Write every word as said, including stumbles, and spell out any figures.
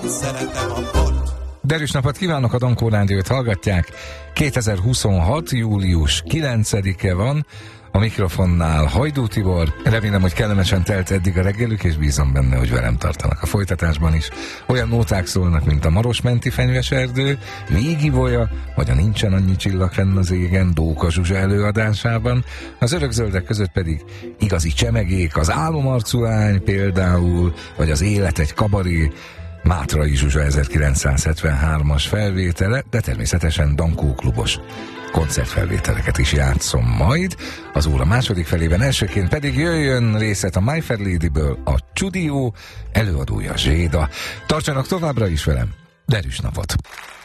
szeretem a bort. Derűs napot kívánok, a Dankó Rádiót hallgatják. kétezer-huszonhat. július kilencedike van, a mikrofonnál Hajdú Tibor. Remélem, hogy kellemesen telt eddig a reggelük, és bízom benne, hogy velem tartanak a folytatásban is. Olyan nóták szólnak, mint a Marosmenti fenyves erdő, Vígibolya, vagy a Nincsen annyi csillag fenn az égen Dóka Zsuzsa előadásában. Az örökzöldek között pedig igazi csemegék, az Álomarcú lány például, vagy az Élet egy kabaré, Mátrai Zsuzsa ezerkilencszázhetvenhármas felvétele, de természetesen Dankó klubos koncertfelvételeket is játszom majd. Az óra második felében elsőként pedig jöjjön részlet a My Fair Lady-ből a Csudió, előadója Zséda. Tartsanak továbbra is velem, derűs napot!